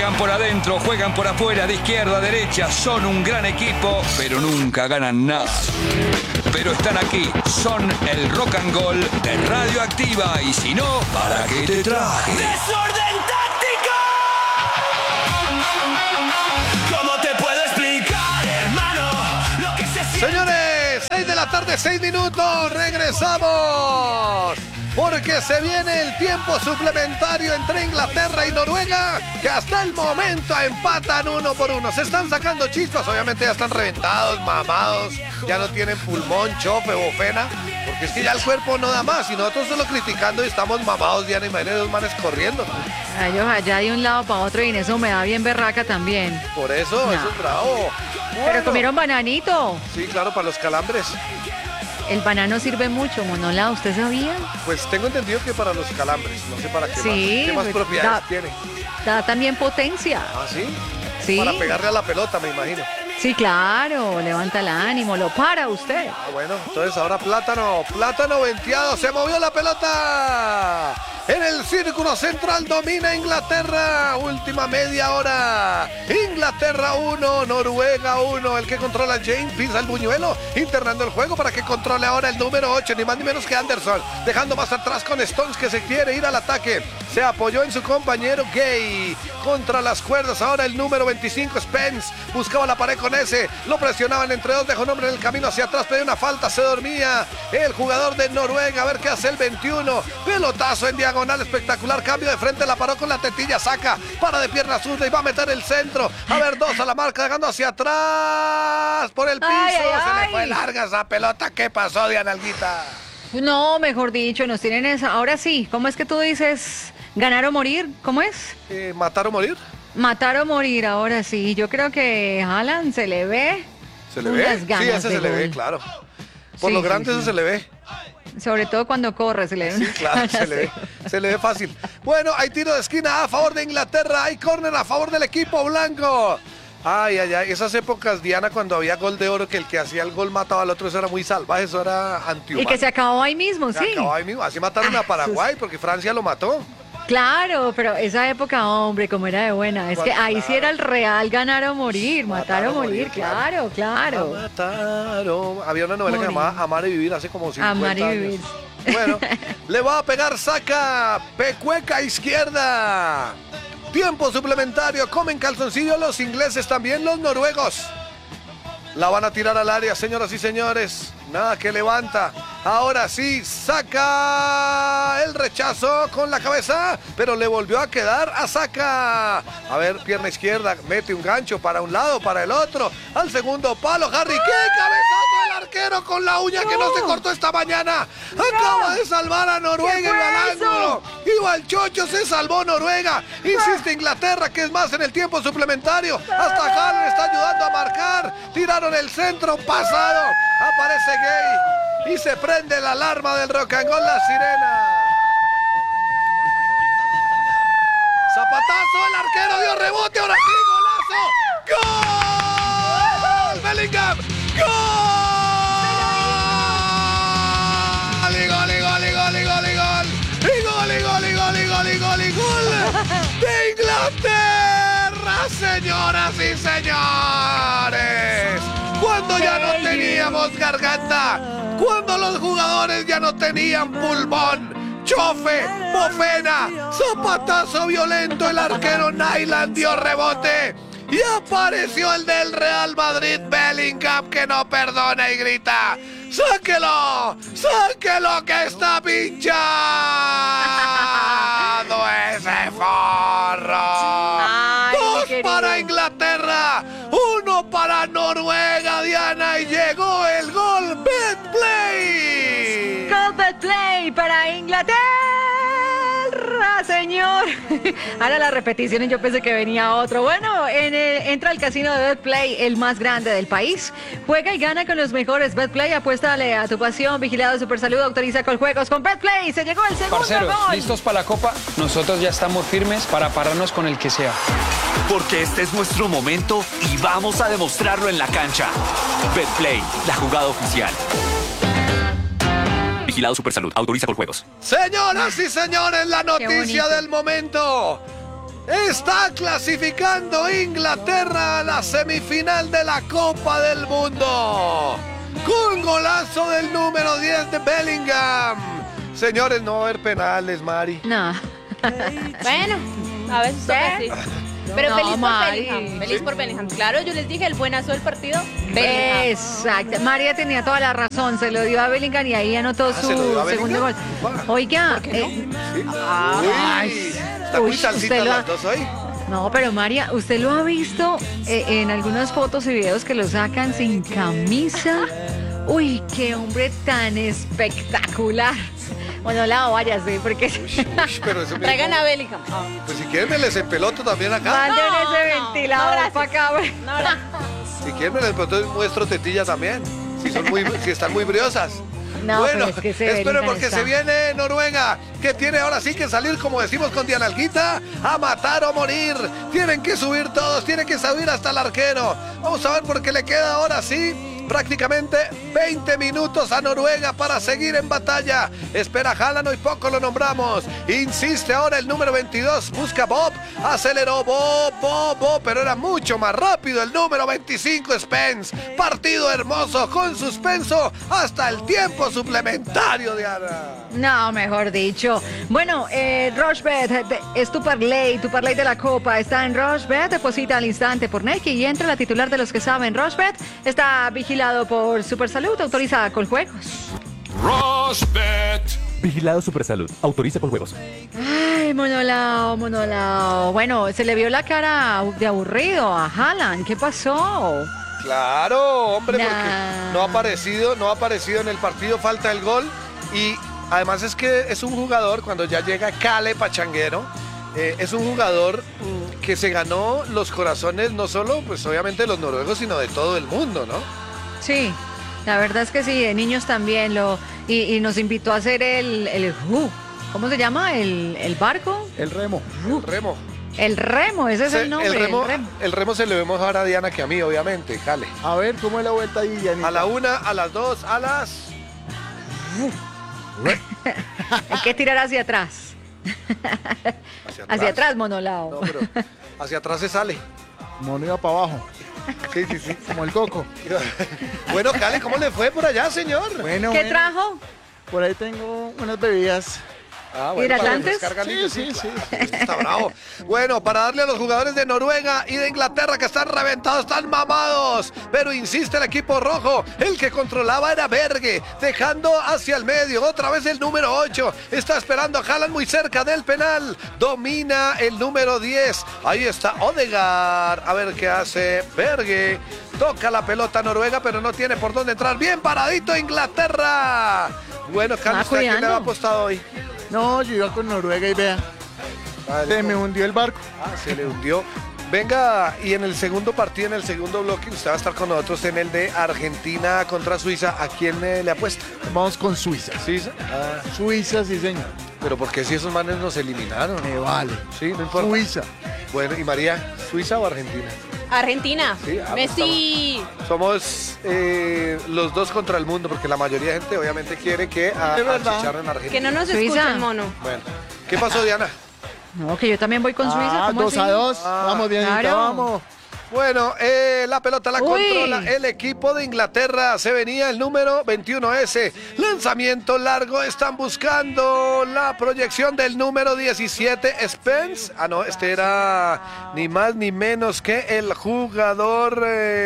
Juegan por adentro, juegan por afuera, de izquierda a derecha. Son un gran equipo, pero nunca ganan nada. Pero están aquí, son el Rock and Gold de Radioactiva. Y si no, ¿para qué te traje? ¡Desorden táctico! ¿Cómo te puedo explicar, hermano? Lo que se siente... Señores, 6 de la tarde, 6 minutos, regresamos. Porque se viene el tiempo suplementario entre Inglaterra y Noruega, que hasta el momento empatan 1-1. Se están sacando chispas, obviamente ya están reventados, mamados, ya no tienen pulmón, chofe, bofena, porque es que ya el cuerpo no da más, y nosotros solo criticando y estamos mamados, Diana, imagínate dos manes corriendo. Ellos allá de un lado para otro y en eso me da bien berraca también. Por eso, eso es bravo. Pero Bueno, comieron bananito. sí, claro, para los calambres. El banano sirve mucho, Monola, ¿usted sabía? Pues tengo entendido que para los calambres, no sé para qué Sí, más. ¿Qué más pues, propiedades tiene? Da también potencia. ¿Ah, sí? Sí. Para pegarle a la pelota, me imagino. Sí, claro, levanta el ánimo, lo para usted. Ah, bueno, entonces ahora plátano venteado, se movió la pelota. En el círculo central domina Inglaterra, última media hora. Inglaterra 1, Noruega 1. El que controla James pisa el buñuelo, internando el juego para que controle ahora el número 8, ni más ni menos que Anderson. Dejando más atrás con Stones, que se quiere ir al ataque. Se apoyó en su compañero Gay contra las cuerdas. Ahora el número 25, Spence, buscaba la pared con ese. Lo presionaban entre dos, dejó un hombre en el camino hacia atrás, pedía una falta, se dormía el jugador de Noruega. A ver qué hace el 21. Pelotazo en diagonal. Espectacular, cambio de frente, la paró con la tetilla, saca, para de pierna zurda y va a meter el centro. A ver, dos a la marca, dejando hacia atrás por el piso. Se le fue larga esa pelota. ¿Qué pasó, Diana Alguita? No, mejor dicho, nos tienen esa. Ahora sí, ¿cómo es que tú dices? ¿Ganar o morir? ¿Cómo es? ¿Matar o morir? Matar o morir, ahora sí. Yo creo que Haaland se le ve. ¿Se le ve? Unas ganas Sí, ese de se le ve, gol. claro. Por Sí, lo grande sí, eso sí. se le ve. Sobre todo cuando corre, se le ve. Sí, unas claro, ganas se le ve fácil. Bueno, hay tiro de esquina a favor de Inglaterra, hay córner a favor del equipo blanco. Ay, ay, ay, esas épocas, Diana, cuando había gol de oro, que el que hacía el gol mataba al otro, eso era muy salvaje, eso era antihumano. Y que se acabó ahí mismo, Se sí. acabó ahí mismo. Así mataron a Paraguay, porque Francia lo mató. Claro, pero esa época, hombre, como era de buena. Es que ahí sí era el real ganar o morir, matar o morir, claro, claro. Mataron. Había una novela que se Morir. llamaba Amar y Vivir hace como 50 Amar y años. vivir. Bueno, le va a pegar, saca, pecueca izquierda. Tiempo suplementario, comen calzoncillo los ingleses también, los noruegos. La van a tirar al área, señoras y señores. Nada que levanta. Ahora sí, saca el rechazo con la cabeza, pero le volvió a quedar a Saca. A ver, pierna izquierda, mete un gancho para un lado, para el otro. Al segundo palo, Harry Kane, cabezazo del arquero con la uña que no se cortó esta mañana. Acaba de salvar a Noruega, ¿Qué iba al fue eso? ángulo. Iba al chocho, se salvó Noruega. Insiste Inglaterra, que es más en el tiempo suplementario. Hasta Haaland está ayudando a marcar. Tiraron el centro pasado. Aparece Gay y se prende la alarma del rock and roll, la sirena. Zapatazo, el arquero dio rebote, ahora sí, golazo. ¡Gol! Bellingham. ¡Gol! Y gol, y gol, y gol, y gol, y gol. Y gol, y gol, y gol, y gol, y gol, y gol de Inglaterra, señoras y señores. Cuando ya no teníamos garganta, cuando los jugadores ya no tenían pulmón, chofe, bofena, zapatazo violento, el arquero Nyland dio rebote y apareció el del Real Madrid, Bellingham, que no perdona y grita: ¡sáquelo! ¡Sáquelo que está pinchado ese forro! Ay, Dos mi querido. para Inglaterra, uno para Noruega, Diana, y llegó el gol. Betplay. Gol Betplay para Inglaterra, señor. Ahora las repeticiones, yo pensé que venía otro. Bueno, entra al casino de Betplay, el más grande del país. Juega y gana con los mejores. Betplay, apuéstale a tu pasión. Vigilado Supersalud, autoriza con juegos con Betplay. Se llegó el segundo Parceros, gol. ¿listos para la copa? Nosotros ya estamos firmes para pararnos con el que sea. Porque este es nuestro momento y vamos a demostrarlo en la cancha. Betplay, la jugada oficial. Vigilado Supersalud, autoriza con juegos. Señoras y señores, la noticia bonito. del momento. Está clasificando Inglaterra a la semifinal de la Copa del Mundo. Con golazo del número 10 de Bellingham. Señores, no va a haber penales, Mari. No. Bueno, a veces toca así. Pero No, feliz por Mari. Bellingham. Feliz por Bellingham. Claro, yo les dije el buenazo del partido. Bellingham. Exacto. María tenía toda la razón. Se lo dio a Bellingham y ahí anotó ¿se lo dio a su segundo gol. Bellingham? Oiga, ¿Sí? Ay, Está muy uy, salsitas usted lo ha- las dos hoy. no, pero María, ¿usted lo ha visto en algunas fotos y videos que lo sacan sin camisa? Uy, qué hombre tan espectacular. Bueno, la varias, sí, porque Uy, pero eso Traigan mismo. a Bellingham. Pues si quieren me les empeloto también acá. manden No, ese no, ventilador gracias. para acá. No, ahora. Si quieren me les muestro tetilla también. Si están muy briosas. No, Bueno, pero es que ese esperen Bellingham porque está- se viene Noruega, que tiene ahora sí que salir, como decimos con Diana Alguita, a matar o morir. Tienen que subir todos, tienen que subir hasta el arquero. Vamos a ver porque le queda ahora sí prácticamente 20 minutos a Noruega para seguir en batalla. Espera Haaland, hoy poco lo nombramos. Insiste ahora el número 22, busca Bob, aceleró Bob, pero era mucho más rápido el número 25, Spence. Partido hermoso, con suspenso hasta el tiempo suplementario, Diana. No, mejor dicho. Bueno, Rochebet es tu parlay de la Copa. Está en Rochebet, deposita al instante por Nequi y entra la titular de los que saben. Rochebet está vigilado por Supersalud, autorizada con juegos. Rosbet. Vigilado Supersalud. Autoriza con juegos. Ay, monolao. Bueno, se le vio la cara de aburrido a Haaland. ¿Qué pasó? Claro, hombre, Nah. porque no ha aparecido en el partido, falta el gol y además es que es un jugador, cuando ya llega Kale Pachanguero, es un jugador que se ganó los corazones no solo, pues obviamente de los noruegos, sino de todo el mundo, ¿no? Sí, la verdad es que sí, de niños también y nos invitó a hacer ¿cómo se llama? ¿El barco? El remo. El remo, ese es el nombre. El remo se le ve mejor a Diana que a mí, obviamente, Kale. A ver, ¿cómo es la vuelta ahí, Dianita? A la 1, a las 2, a las... Hay que tirar hacia atrás. Hacia atrás, monolao. No, pero hacia atrás se sale. Mono iba para abajo, Sí. como el coco. Bueno, Kale, ¿cómo le fue por allá, señor? Bueno, ¿Qué bueno, trajo? por ahí tengo unas bebidas. Ah, ¿Hidratantes? para refrescar galillos, Sí. claro, esto está bravo. Bueno, para darle a los jugadores de Noruega y de Inglaterra que están reventados, están mamados. Pero insiste el equipo rojo, el que controlaba era Berge, dejando hacia el medio. Otra vez el número 8. Está esperando a Haaland muy cerca del penal. Domina el número 10. Ahí está Odegaard. A ver qué hace Berge. Toca la pelota Noruega, pero no tiene por dónde entrar. Bien paradito Inglaterra. Bueno, Carlos, ¿usted a quién le cuidando. ha apostado hoy? No, yo iba con Noruega y vea, se me hundió el barco. Se le hundió. Venga, y en el segundo partido, en el segundo bloque, usted va a estar con nosotros en el de Argentina contra Suiza. ¿A quién le apuesta? Vamos con Suiza. ¿Suiza? Suiza, sí, señor. Pero ¿por qué si esos manes nos eliminaron? Me vale. Sí, no importa. Suiza. Bueno, ¿y María, Suiza o Argentina? Argentina. Sí, Messi. Somos los dos contra el mundo, porque la mayoría de gente obviamente quiere que Es verdad. achicharren a Argentina. Que no nos Suiza. escuchen, mono. Bueno, ¿qué pasó, Diana? No, que yo también voy con Suiza. ¿Cómo 2-2. así? Vamos, Dianita, claro. vamos. Bueno, la pelota la Uy. controla el equipo de Inglaterra. Se venía el número 21S. Lanzamiento largo. Están buscando la proyección del número 17, Spence. Ah, no, este era ni más ni menos que el jugador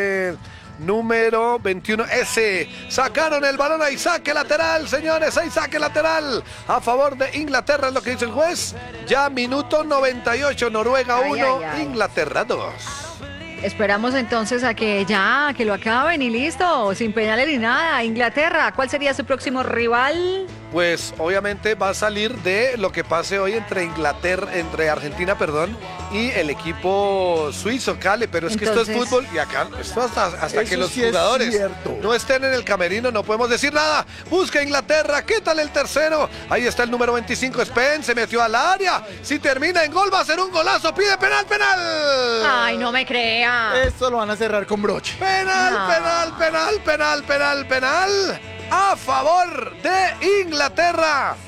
número 21S. Sacaron el balón. Ahí saque lateral, señores. Ahí saque lateral a favor de Inglaterra, es lo que dice el juez. Ya minuto 98. Noruega Ay, 1, ay, ay. Inglaterra 2. Esperamos entonces a que que lo acaben y listo, sin penales ni nada. Inglaterra, ¿cuál sería su próximo rival? Pues obviamente va a salir de lo que pase hoy entre Argentina, y el equipo suizo, Cale, pero es que esto es Entonces- fútbol y acá esto hasta que Eso los sí es jugadores cierto. no estén en el camerino no podemos decir nada. Busca Inglaterra, ¿qué tal el tercero? Ahí está el número 25, Spence, se metió al área. Si termina en gol va a ser un golazo, pide penal. Ay, no me crea. Esto lo van a cerrar con broche. Penal, No. penal a favor de Inglaterra.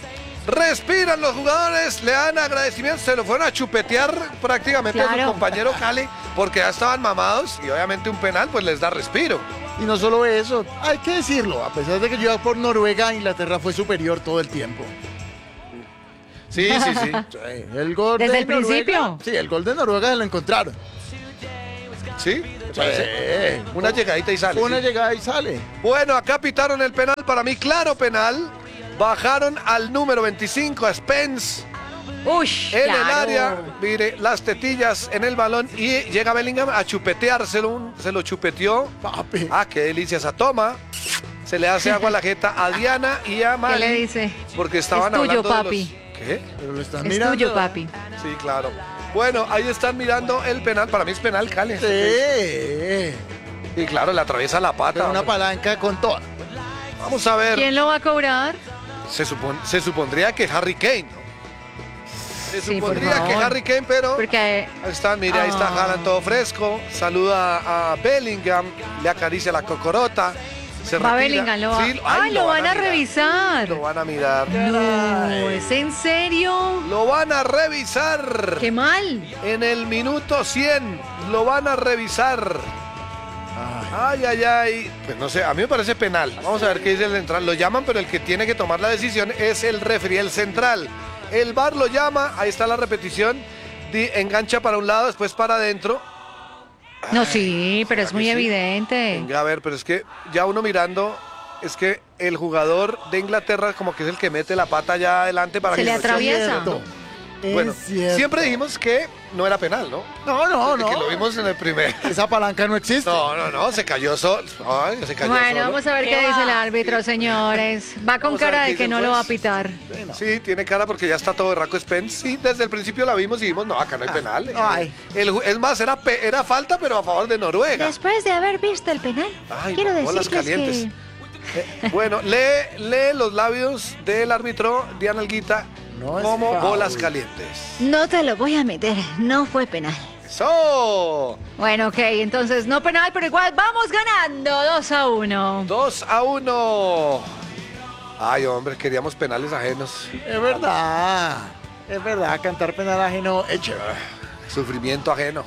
Respiran los jugadores, le dan agradecimiento, se lo fueron a chupetear prácticamente a su Claro. compañero Cali, porque ya estaban mamados y obviamente un penal pues les da respiro. Y no solo eso, hay que decirlo, a pesar de que yo iba por Noruega, Inglaterra fue superior todo el tiempo. Sí. El gol ¿Desde de el Noruega- principio? Sí, el gol de Noruega se lo encontraron. ¿Sí? ¿Te parece? Una llegadita y sale. Una sí. llegada y sale. Bueno, acá pitaron el penal, para mí claro penal. Bajaron al número 25, a Spence, Ush, en claro. el área. Mire, las tetillas en el balón y llega Bellingham a chupeteárselo. Se lo chupeteó. Papi. Ah, qué delicia esa toma. Se le hace agua a la jeta a Diana y a ¿Qué Mali. le dice? Porque estaban Es tuyo, hablando de papi. los... ¿Qué? Pero lo están Es mirando. tuyo, papi. Sí, claro. Bueno, ahí están mirando el penal. Para mí es penal, Cali. Sí. Y claro, le atraviesa la pata. Pero una hombre. palanca con todo. Vamos a ver. ¿Quién lo va a cobrar? Se supondría que Harry Kane, ¿no? Se Sí, por supondría que favor. Harry Kane, pero... Porque Ahí están, mire, ahí está Ah. Haaland todo fresco. Saluda a Bellingham, le acaricia la cocorota. Se va retira. Bellingham, lo va. Sí, ¡Ay, lo van a mirar. revisar! Lo van a mirar. No, ¿es en serio? Lo van a revisar. ¡Qué mal! En el minuto 100 lo van a revisar. Ay. Pues no sé, a mí me parece penal. Vamos a ver qué dice el central. Lo llaman, pero el que tiene que tomar la decisión es el referee, el central. El VAR lo llama, ahí está la repetición. Engancha para un lado, después para adentro. No, sí, pero es muy que sí? evidente. Venga, a ver, pero es que ya uno mirando, es que el jugador de Inglaterra como que es el que mete la pata allá adelante para Se que le no atraviesa. Cierto. Bueno, Es cierto. siempre dijimos que no era penal, ¿no? No, Desde que lo vimos en el primer. Esa palanca no existe. No, se cayó solo. Ay, se cayó Bueno, solo. vamos a ver ¿Qué qué dice el va? árbitro, señores. Va con Vamos a ver cara qué de dice que el no lo va a juez. pitar. Sí, tiene cara porque ya está todo berraco Spence. Sí, desde el principio la vimos y dijimos, no, acá no hay penal. ay. Es más, era falta, pero a favor de Noruega. Después de haber visto el penal, Ay, quiero bolas decirles calientes. que... Bueno, lee los labios del árbitro Diana Alguita No es como foul. bolas calientes. No te lo voy a meter, no fue penal. ¡Eso! Bueno, ok, entonces no penal, pero igual vamos ganando 2-1. 2-1. Ay, hombre, queríamos penales ajenos. Es verdad, cantar penal ajeno es chévere. Sufrimiento ajeno.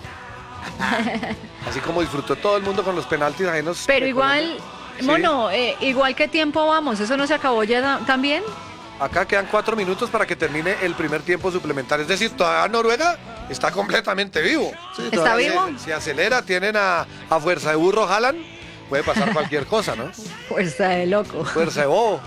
Así como disfrutó todo el mundo con los penaltis ajenos. Pero de igual, Colombia. Sí. mono, igual qué tiempo vamos, ¿eso no se acabó ya también? Acá quedan 4 minutos para que termine el primer tiempo suplementario. Es decir, todavía Noruega está completamente vivo. Sí, ¿Está todavía- vivo? Se acelera, tienen a fuerza de burro Haaland. Puede pasar cualquier cosa, ¿no? Fuerza de loco. Fuerza de bobo.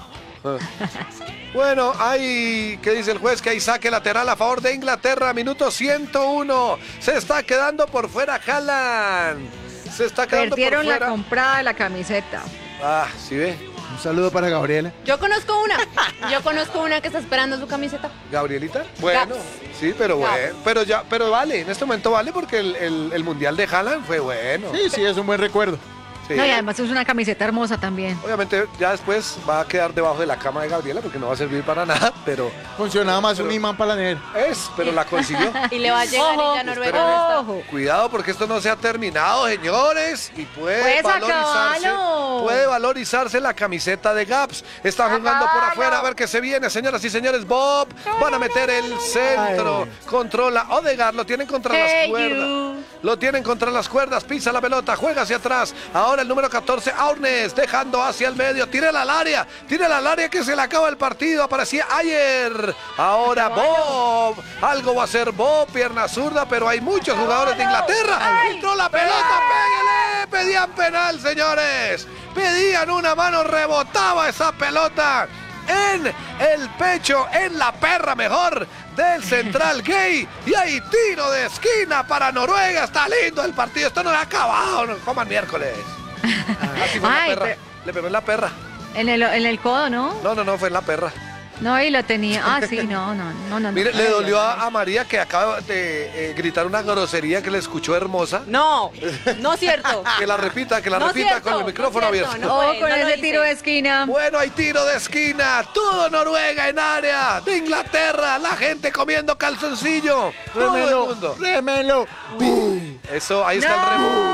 Bueno, ¿qué dice el juez? Que hay saque lateral a favor de Inglaterra, minuto 101. Se está quedando por fuera Haaland. Se está quedando Perdieron por la fuera. comprada de la camiseta. Ah, ¿sí ve? Un saludo para Gabriela. Yo conozco una que está esperando su camiseta. ¿Gabrielita? Bueno, sí, pero bueno. Pero vale, en este momento vale porque el mundial de Haaland fue bueno. Sí, es un buen recuerdo. Sí. No, y además es una camiseta hermosa también. Obviamente ya después va a quedar debajo de la cama de Gabriela porque no va a servir para nada, pero Funcionaba más un imán para la nevera. pero la consiguió. Y le va a llegar Ojo, y ya Noruega no está. ojo. Cuidado porque esto no se ha terminado, señores, y Puedes acabarlo. puede valorizarse la camiseta de Gaps. Está jugando por afuera, a ver qué se viene, señoras y señores. Bob van a meter el centro, controla Odegaard, lo tienen contra las Hey, cuerdas. you. Lo tienen contra las cuerdas, pisa la pelota, juega hacia atrás. Ahora el número 14, Aurnes, dejando hacia el medio, tírela al área que se le acaba el partido. Aparecía ayer. Ahora Bob, algo va a hacer Bob, pierna zurda, pero hay muchos jugadores de Inglaterra. Entró la pelota, pégale. Pedían penal, señores. Pedían una mano, rebotaba esa pelota en el pecho, en la perra mejor del central gay. Y hay tiro de esquina para Noruega. Está lindo el partido. Esto no ha acabado. No coman miércoles. Así fue en la Ay, perra. pero- Le pegó en la perra. En el codo, ¿no? No, fue en la perra. No, y lo tenía. Ah, sí, no. Mire, le dolió a María que acaba de gritar una grosería que le escuchó hermosa. No, no es cierto. Que la repita No con cierto, el micrófono no cierto, abierto. no. Ojo con lo ese hice. tiro de esquina. Bueno, hay tiro de esquina. Todo Noruega en área de Inglaterra. La gente comiendo calzoncillo. Todo el mundo. Rémelo. Eso, ahí está el ¡No! remo. Ahí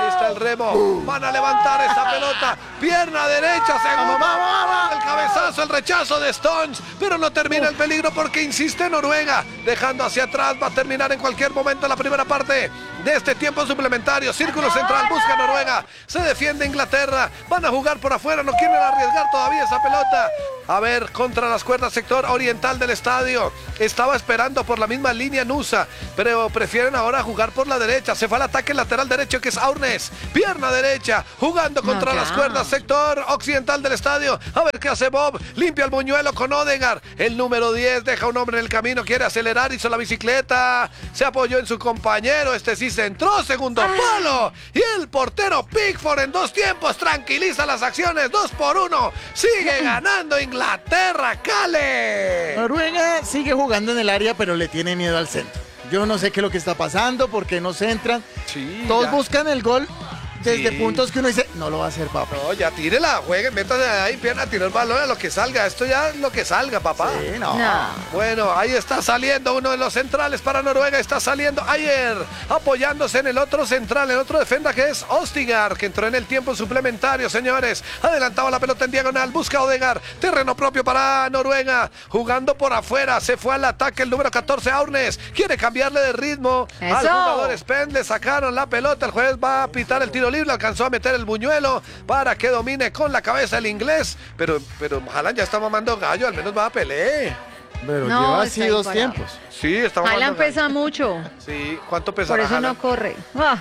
está el remo. Van a levantar esa pelota. Pierna derecha, segundo. Vamos. El cabezazo, el rechazo de Stones. Pero no termina el peligro porque insiste Noruega. Dejando hacia atrás. Va a terminar en cualquier momento la primera parte de este tiempo suplementario. Círculo central, busca Noruega. Se defiende Inglaterra. Van a jugar por afuera. No quieren arriesgar todavía esa pelota. A ver, contra las cuerdas, sector oriental del estadio. Estaba esperando por la misma línea Nusa, pero prefieren ahora jugar por la derecha. Se fue al ataque lateral derecho, que es Aurnes. Pierna derecha, jugando contra las cuerdas, sector occidental del estadio. A ver qué hace Bob. Limpia el buñuelo con Odegaard. El número 10 deja un hombre en el camino, quiere acelerar, hizo la bicicleta. Se apoyó en su compañero. Este sí centró, segundo palo. Y el portero Pickford en 2 tiempos tranquiliza las acciones. 2-1. Sigue ganando Inglaterra, Cale. Noruega sigue jugando en el área, pero le tiene miedo al centro. Yo no sé qué es lo que está pasando, porque no centran. Sí, Todos ya. buscan el gol desde Sí. puntos que uno dice, no lo va a hacer, papá. No, ya tírela, juegue, métase ahí, pierna, tira el balón a lo que salga. Esto ya es lo que salga, papá. Sí, no. Bueno, ahí está saliendo uno de los centrales para Noruega. Está saliendo ayer, apoyándose en el otro central, en otro defensa que es Ostigar, que entró en el tiempo suplementario, señores. Adelantaba la pelota en diagonal, busca Odegaard. Terreno propio para Noruega. Jugando por afuera, se fue al ataque el número 14, Aurnes. Quiere cambiarle de ritmo al ¡Eso! jugador Spence. Le sacaron la pelota. El juez va a pitar el tiro libre. Alcanzó a meter el buñuelo para que domine con la cabeza el inglés. Pero Haaland ya está mamando gallo, al menos va a pelear. Pero No, lleva está así ahí 2 parado. tiempos. Sí, está mamando Haaland gallo. pesa mucho. Sí, ¿cuánto pesará Por eso Haaland? no corre.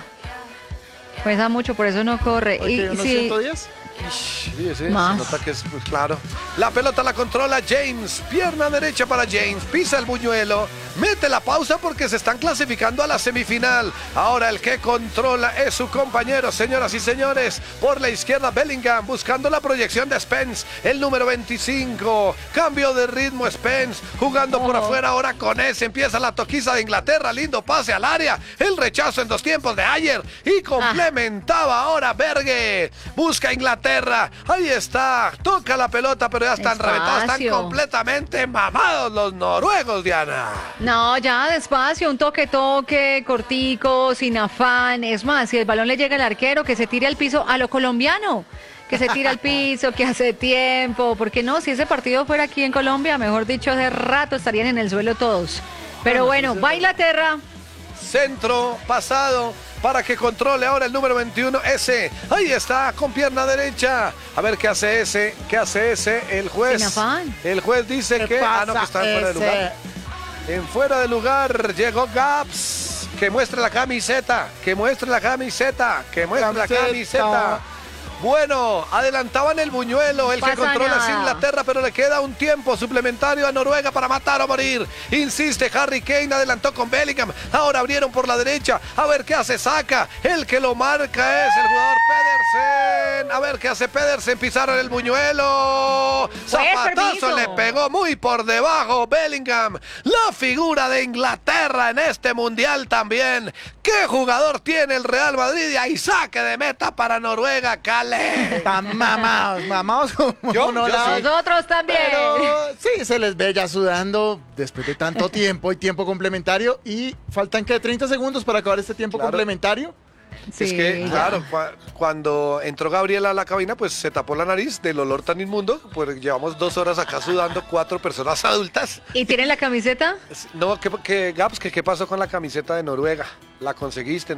Pesa mucho, por eso no corre. Oye, Y ¿unos sí, 110? Sí, Más. se nota que es pues, claro. La pelota la controla James. Pierna derecha para James. Pisa el buñuelo. Mete la pausa porque se están clasificando a la semifinal. Ahora el que controla es su compañero, señoras y señores. Por la izquierda Bellingham buscando la proyección de Spence. El número 25. Cambio de ritmo Spence. Jugando por afuera ahora con ese. Empieza la toquiza de Inglaterra. Lindo pase al área. El rechazo en 2 tiempos de Ayer. Y complementaba ahora Berge. Busca Inglaterra. Ahí está. Toca la pelota, pero ya están Despacio. reventados. Están completamente mamados los noruegos, Diana. no, ya despacio, un toque, cortico, sin afán. Es más, si el balón le llega al arquero, que se tire al piso a lo colombiano. Que se tira al piso, que hace tiempo. Porque no, si ese partido fuera aquí en Colombia, mejor dicho, hace rato estarían en el suelo todos. Pero bueno, va Inglaterra. Centro pasado para que controle ahora el número 21, ese. Ahí está, con pierna derecha. A ver qué hace ese, el juez. Sin afán. El juez dice ¿Qué que pasa no, que está en fuera de ese? lugar. En fuera de lugar llegó Gaps. Que muestre la camiseta, que muestre la camiseta, que muestre la camiseta. Bueno, adelantaban el buñuelo, el que Pasa controla es nada. Inglaterra, pero le queda un tiempo suplementario a Noruega para matar o morir. Insiste Harry Kane, adelantó con Bellingham, ahora abrieron por la derecha, a ver qué hace Saka, el que lo marca es el jugador Pedersen, a ver qué hace Pedersen, pisaron el buñuelo, zapatazo, permiso. le pegó muy por debajo Bellingham, la figura de Inglaterra en este mundial también. ¿Qué jugador tiene el Real Madrid? Y ahí saque de meta para Noruega, Cale. Están mamados como Yo no sí. la- Nosotros también. Pero sí, se les ve ya sudando después de tanto tiempo y tiempo complementario. Y faltan que 30 segundos para acabar este tiempo Claro. complementario. Sí, Es que, ya. claro, cuando entró Gabriela a la cabina, pues se tapó la nariz del olor tan inmundo. Pues llevamos 2 horas acá sudando, 4 personas adultas. ¿Y tienen la camiseta? No, Gaps, ¿qué pasó con la camiseta de Noruega? ¿La conseguiste?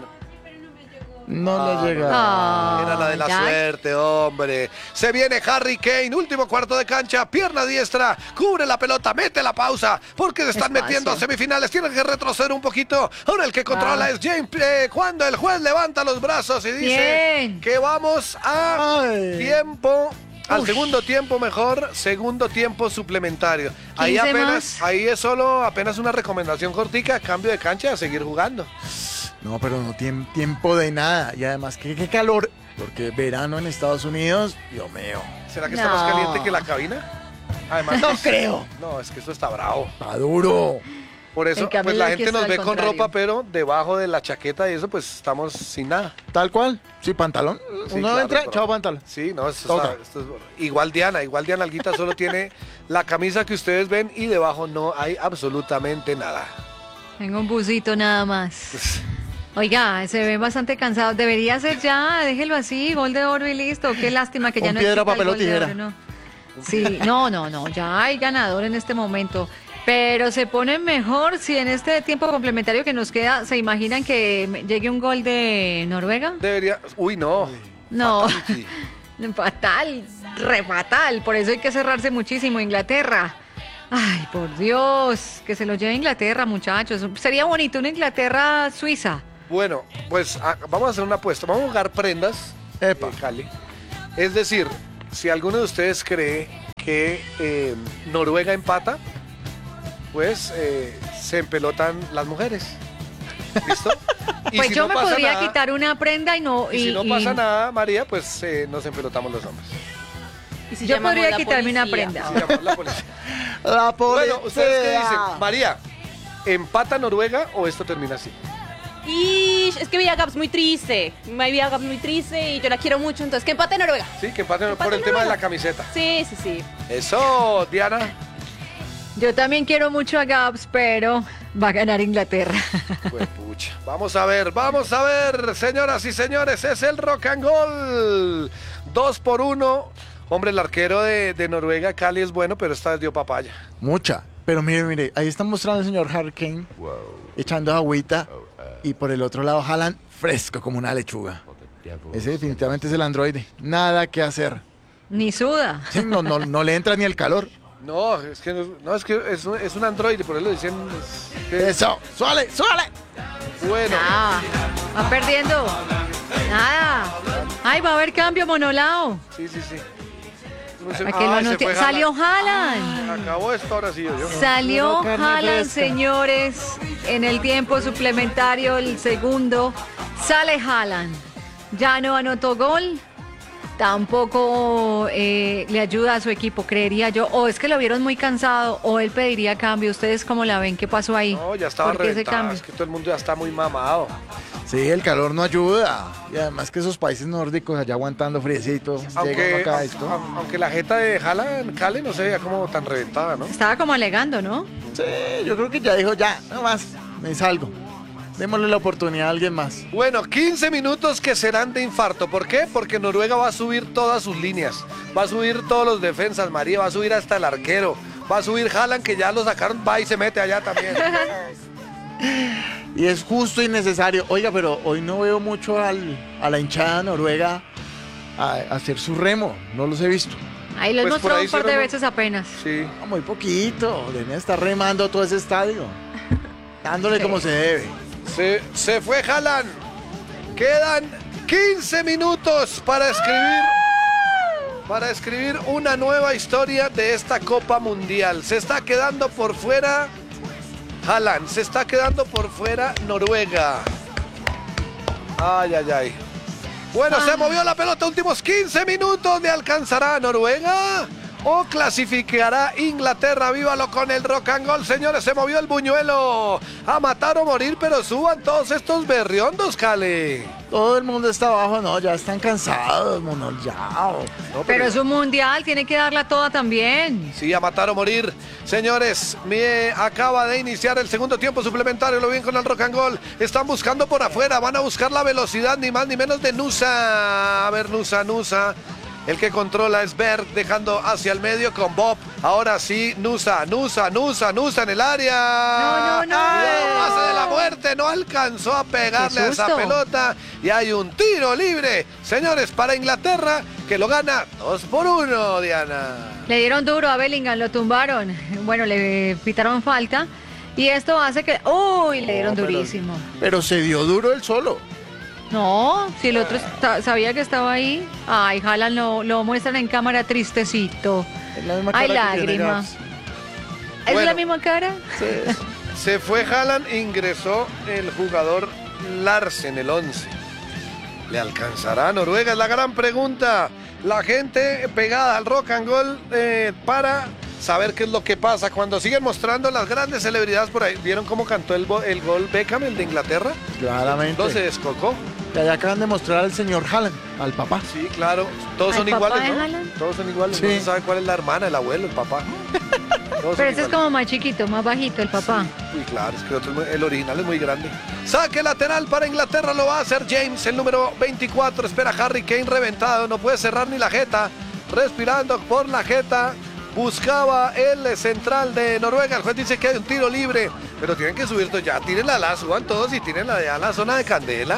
No le llega. Era la de la ya. suerte, hombre. Se viene Harry Kane, último cuarto de cancha, pierna diestra, cubre la pelota, mete la pausa, porque se están Espacio. metiendo a semifinales, tienen que retroceder un poquito. Ahora el que controla es James, cuando el juez levanta los brazos y dice Bien. que vamos a Ay. tiempo. Al Uy. segundo tiempo mejor, segundo tiempo suplementario. Ahí 15 apenas, más. ahí es solo apenas una recomendación cortica, cambio de cancha y a seguir jugando. No, pero no tiene tiempo de nada. Y además, qué calor. Porque verano en Estados Unidos, Dios mío. ¿Será que está más No. caliente que la cabina? Además, No pues, creo. No, es que esto está bravo. Está duro. Por eso, En cambio, pues la aquí gente está nos al ve con contrario. ropa, pero debajo de la chaqueta y eso, pues estamos sin nada. Tal cual. Sí, pantalón. Sí, Uno claro, entra, pero- chao pantalón. Sí, no, esto Toca. esto es igual Diana Alguita solo tiene la camisa que ustedes ven y debajo no hay absolutamente nada. Tengo un busito nada más. Oiga, se ve bastante cansado. Debería ser ya, déjelo así, gol de oro y listo. Qué lástima que ya Con no piedra, exista el papel o gol de tijera. oro, ¿no? Sí, no, ya hay ganador en este momento. Pero se pone mejor si en este tiempo complementario que nos queda, ¿se imaginan que llegue un gol de Noruega? Debería. Uy, no. No, Fatality. fatal, re fatal. Por eso hay que cerrarse muchísimo. Inglaterra. Ay, por Dios, que se lo lleve Inglaterra, muchachos. Sería bonito una Inglaterra-Suiza. Bueno, pues vamos a hacer una apuesta. Vamos a jugar prendas. Epa. Cali. Es decir, si alguno de ustedes cree que Noruega empata, pues se empelotan las mujeres. ¿Listo? Y Pues si yo no me pasa podría nada, quitar una prenda y no. Y si no pasa nada, María, pues nos empelotamos los hombres. ¿Y si Yo llamamos podría la quitarme una policía? prenda. Si llamamos a la policía. La Bueno, ¿ustedes qué dicen? policía. María, ¿empata Noruega o esto termina así? Y es que Villagap's muy triste. Villagap's muy triste y yo la quiero mucho, entonces que empate Noruega. Sí, que empate por Empate el tema de Noruega. la camiseta. Sí. Eso, Diana. Yo también quiero mucho a Gabs, pero va a ganar Inglaterra. Pues pucha. Vamos a ver, señoras y señores, es el rock and roll. 2-1. Hombre, el arquero de Noruega, Cali, es bueno, pero esta vez dio papaya. Mucha. Pero mire, ahí está mostrando el señor Harry Kane echando agüita y por el otro lado Haaland fresco como una lechuga. Ese definitivamente es el androide. Nada que hacer. Ni suda. Sí, no le entra ni el calor. No, es que es un androide, por eso lo dicen. Eso, suale. Bueno, Va perdiendo. Nada. Ay, va a haber cambio, Monolao. sí. ¿Para qué lo Ay, se anoté? fue Salió Haaland. Haaland. Acabó esto, ahora sí yo. Salió Quiero carne Haaland, fresca. señores, en el tiempo suplementario, el segundo. Sale Haaland. Ya no anotó gol. Tampoco le ayuda a su equipo, creería yo. O es que lo vieron muy cansado, o él pediría cambio. ¿Ustedes cómo la ven? ¿Qué pasó ahí? No, ya estaba ¿Por qué ese reventado. cambio? Es que todo el mundo ya está muy mamado. Sí, el calor no ayuda. Y además que esos países nórdicos allá aguantando friecito. Llegan acá esto. Aunque la jeta de Haaland, Cali, no se veía como tan reventada, ¿no? Estaba como alegando, ¿no? Sí, yo creo que ya dijo, ya, no más, me salgo. Démosle la oportunidad a alguien más. Bueno, 15 minutos que serán de infarto. ¿Por qué? Porque Noruega va a subir todas sus líneas. Va a subir todos los defensas, María. Va a subir hasta el arquero. Va a subir Haaland, que ya lo sacaron. Va y se mete allá también. Y es justo y necesario. Oiga, pero hoy no veo mucho a la hinchada noruega a hacer su remo. No los he visto. Ahí lo Pues mostró por ahí un par sí de lo- veces apenas. Sí. Ah, muy poquito. Deben estar remando todo ese estadio. Dándole Sí. como se debe. Se fue Haaland. Quedan 15 minutos para escribir una nueva historia de esta Copa Mundial. Se está quedando por fuera Haaland, se está quedando por fuera Noruega. Ay. Bueno, se movió la pelota, últimos 15 minutos. ¿Le alcanzará a Noruega o clasificará Inglaterra? Vívalo con el rock and roll, señores. Se movió el buñuelo. A matar o morir, pero suban todos estos berriondos, Cale. Todo el mundo está abajo, no, ya están cansados, mono, ya. No, Pero es un mundial, tiene que darla toda también. Sí, a matar o morir. Señores, acaba de iniciar el segundo tiempo suplementario. Lo bien con el rock and roll. Están buscando por afuera. Van a buscar la velocidad, ni más ni menos de Nusa. A ver, Nusa. El que controla es Berg, dejando hacia el medio con Bob. Ahora sí, Nusa en el área. No. Pase de la muerte. No alcanzó a pegarle Qué a esa susto. pelota. Y hay un tiro libre, señores, para Inglaterra, que lo gana 2-1, Diana. Le dieron duro a Bellingham, lo tumbaron. Bueno, le pitaron falta. Y esto hace que... ¡Uy! Le dieron No, pero- durísimo. Pero se dio duro él solo. No, si el otro sabía que estaba ahí. Ay, Haaland lo muestran en cámara tristecito. Es la misma Ay, cara que tiene lágrima. Gabs. ¿Es Bueno. la misma cara? Sí. Se fue Haaland, ingresó el jugador Larsen, el 11. ¿Le alcanzará a Noruega? Es la gran pregunta. La gente pegada al rock and roll para saber qué es lo que pasa. Cuando siguen mostrando las grandes celebridades por ahí. ¿Vieron cómo cantó el gol Beckham, el de Inglaterra? Claramente. No se descocó. Y allá acaban de mostrar al señor Haaland, al papá. Sí, claro. Todos ¿Al son papá iguales, de ¿no? Haaland? Todos son iguales. Sí. No se sabe cuál es la hermana, el abuelo, el papá. Todos Pero son ese es iguales. como más chiquito, más bajito el papá. Uy, claro, es que el original es muy grande. Saque lateral para Inglaterra, lo va a hacer James, el número 24. Espera Harry Kane reventado, no puede cerrar ni la jeta. Respirando por la jeta. Buscaba el central de Noruega. El juez dice que hay un tiro libre, pero tienen que subir ya. Tírenla la, suban todos y tírenla ya a la zona de candela.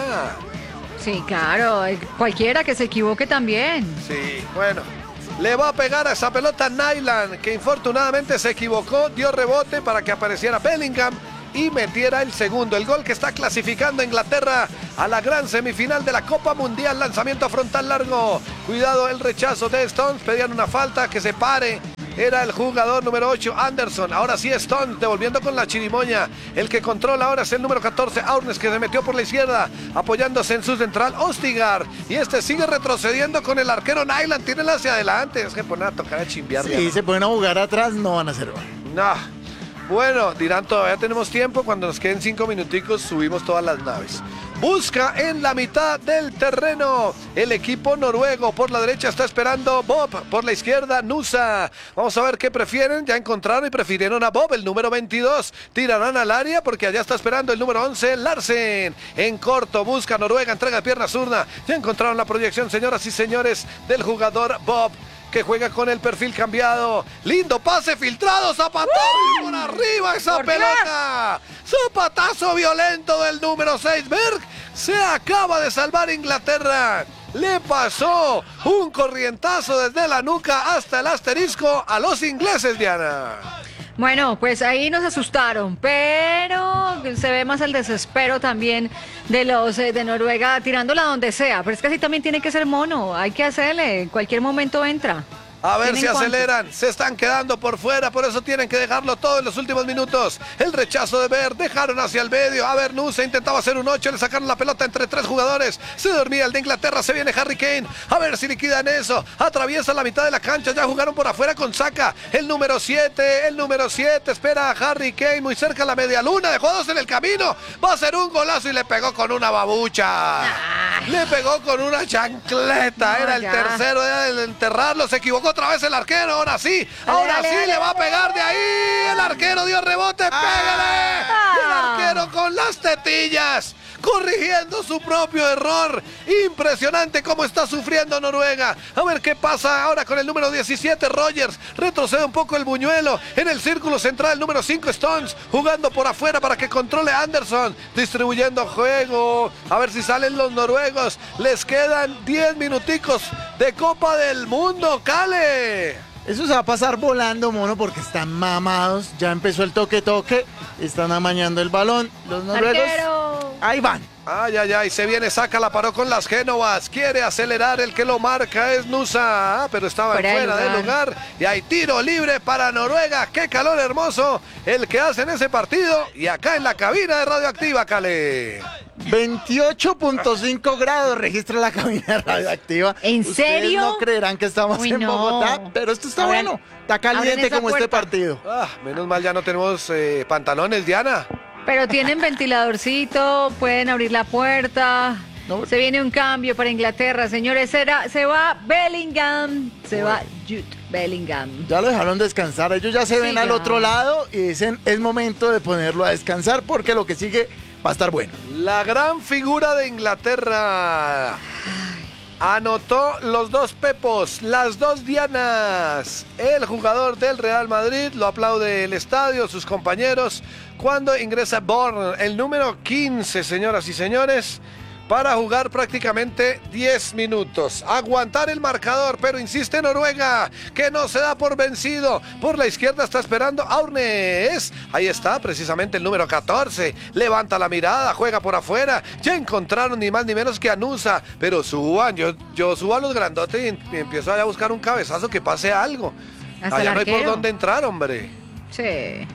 Sí, claro, cualquiera que se equivoque también. Sí, bueno. Le va a pegar a esa pelota Nyland, que infortunadamente se equivocó, dio rebote para que apareciera Bellingham y metiera el segundo. El gol que está clasificando a Inglaterra a la gran semifinal de la Copa Mundial. Lanzamiento frontal largo. Cuidado el rechazo de Stones. Pedían una falta, que se pare. Era el jugador número 8, Anderson. Ahora sí Stones, devolviendo con la chirimoña. El que controla ahora es el número 14, Aurnes, que se metió por la izquierda, apoyándose en su central, Ostigar. Y este sigue retrocediendo con el arquero Nyland. Tírenla hacia adelante. Es que ponen a tocar a chimbear. Sí, se ponen a jugar atrás, no van a hacer gol. No. Bueno, dirán, todavía tenemos tiempo. Cuando nos queden 5 minuticos, subimos todas las naves. Busca en la mitad del terreno el equipo noruego. Por la derecha está esperando Bob. Por la izquierda, Nusa. Vamos a ver qué prefieren. Ya encontraron y prefirieron a Bob, el número 22. Tirarán al área porque allá está esperando el número 11, Larsen. En corto, busca Noruega, entrega de pierna zurda. Ya encontraron la proyección, señoras y señores, del jugador Bob, que juega con el perfil cambiado. Lindo pase filtrado, zapatazo por arriba esa pelota. Zapatazo violento del número 6, Berg. Se acaba de salvar Inglaterra. Le pasó un corrientazo desde la nuca hasta el asterisco a los ingleses, Diana. Bueno, pues ahí nos asustaron, pero se ve más el desespero también de los de Noruega tirándola donde sea. Pero es que así también tiene que ser mono, hay que hacerle, en cualquier momento entra. A ver si ¿Tienen cuánto? aceleran, se están quedando por fuera, por eso tienen que dejarlo todo en los últimos minutos. El rechazo de Ver, dejaron hacia el medio. A ver, Nusa intentaba hacer un 8, le sacaron la pelota entre 3 jugadores. Se dormía el de Inglaterra, se viene Harry Kane. A ver si liquidan eso. Atraviesa la mitad de la cancha, ya jugaron por afuera con Saka. El número 7, espera a Harry Kane muy cerca a la media luna. Dejó 2 en el camino. Va a ser un golazo y le pegó con una babucha. Le pegó con una chancleta. Era el ya. tercero, era el enterrarlo. Se equivocó otra vez el arquero. Ahora sí, ahora dale, sí dale, le va a dale. pegar de ahí. El arquero dio rebote. ¡Pégale! El arquero con las tetillas, corrigiendo su propio error. Impresionante cómo está sufriendo Noruega. A ver qué pasa ahora con el número 17, Rogers. Retrocede un poco el buñuelo. En el círculo central, el número 5, Stones, jugando por afuera para que controle Anderson. Distribuyendo juego. A ver si salen los noruegos. Les quedan 10 minuticos de Copa del Mundo. ¡Cale! Eso se va a pasar volando, mono, porque están mamados. Ya empezó el toque-toque. Están amañando el balón. Los noruegos, Arquero. ahí van. Ay, ay, ay, se viene, saca, la paró con las Génovas. Quiere acelerar, el que lo marca es Nusa. Pero estaba fuera de lugar. Y hay tiro libre para Noruega. Qué calor hermoso el que hace en ese partido. Y acá en la cabina de Radioactiva, Cale. 28.5 grados registra la cabina radioactiva. ¿En Ustedes serio? no creerán que estamos Uy, en no. Bogotá, pero esto está Abran- bueno. Está abran caliente esa como este puerta. partido. Ah, menos mal ya no tenemos pantalones, Diana. Pero tienen ventiladorcito, pueden abrir la puerta. No. Se viene un cambio para Inglaterra, señores. Se va Bellingham, se va Jude Bellingham. Ya lo dejaron descansar. Ellos ya se ven al ya. otro lado y dicen, es momento de ponerlo a descansar porque lo que sigue va a estar bueno. La gran figura de Inglaterra. Anotó los 2 Pepos, las 2 Dianas. El jugador del Real Madrid, lo aplaude el estadio, sus compañeros, cuando ingresa Bourne, el número 15, señoras y señores, para jugar prácticamente 10 minutos. Aguantar el marcador, pero insiste Noruega, que no se da por vencido. Por la izquierda está esperando Aurnes. Ahí está, precisamente el número 14. Levanta la mirada, juega por afuera. Ya encontraron ni más ni menos que a Nusa. Pero suban, yo subo a los grandotes y empiezo a buscar un cabezazo que pase algo. Hasta Allá el no hay por arquero. dónde entrar, hombre. Sí.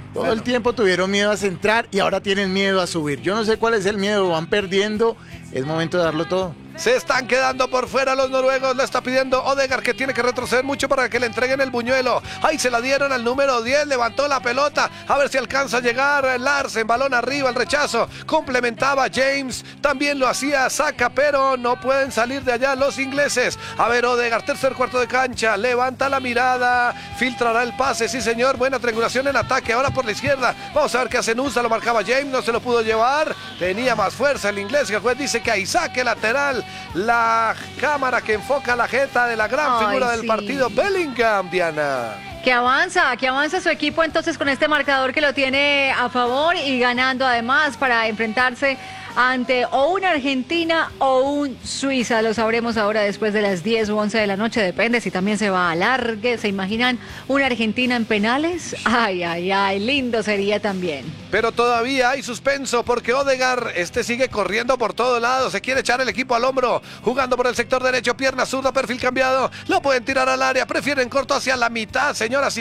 Todo el tiempo tuvieron miedo a centrar y ahora tienen miedo a subir. Yo no sé cuál es el miedo, van perdiendo, es momento de darlo todo. Se están quedando por fuera los noruegos. Le está pidiendo Odegaard que tiene que retroceder mucho para que le entreguen el buñuelo. Ahí se la dieron al número 10. Levantó la pelota. A ver si alcanza a llegar Larsen. Balón arriba, el rechazo. Complementaba James. También lo hacía Saka, pero no pueden salir de allá los ingleses. A ver, Odegaard, tercer cuarto de cancha. Levanta la mirada. Filtrará el pase. Sí, señor. Buena triangulación en ataque. Ahora por la izquierda. Vamos a ver qué hace Nusa. Lo marcaba James. No se lo pudo llevar. Tenía más fuerza el inglés. El juez dice que hay saque lateral. La cámara que enfoca la jeta de la gran figura del partido, Bellingham, Diana. Que avanza su equipo entonces con este marcador que lo tiene a favor y ganando además para enfrentarse ante o una Argentina o un Suiza. Lo sabremos ahora después de las 10 u 11 de la noche, depende si también se va a alargue. ¿Se imaginan una Argentina en penales? Ay, lindo sería también. Pero todavía hay suspenso porque Odegaard sigue corriendo por todos lados, se quiere echar el equipo al hombro, jugando por el sector derecho, pierna zurda, perfil cambiado, lo pueden tirar al área, prefieren corto hacia la mitad, señoras y